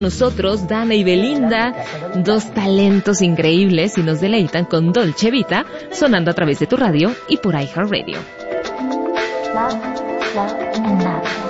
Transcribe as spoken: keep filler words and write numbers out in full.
Nosotros, Dana y Belinda, dos talentos increíbles y nos deleitan con Dolce Vita, sonando a través de tu radio y por iHeartRadio. Love, love and love.